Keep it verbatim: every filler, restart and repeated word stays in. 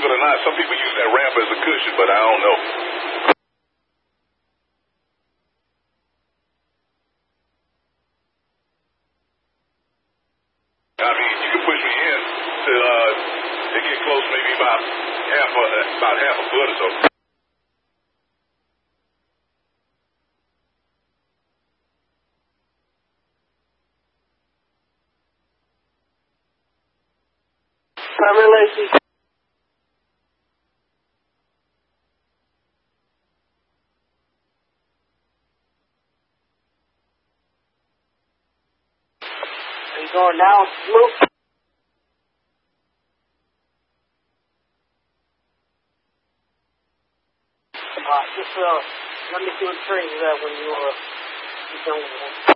it or not. Some people use that ramp as a cushion, but I don't know. I mean, you can push me in to, uh, to get close, maybe about half a, about half a foot or so. Primary Lacey. Are you going down, Luke? Uh, just uh, let me see what train is at when you uh, you done with it.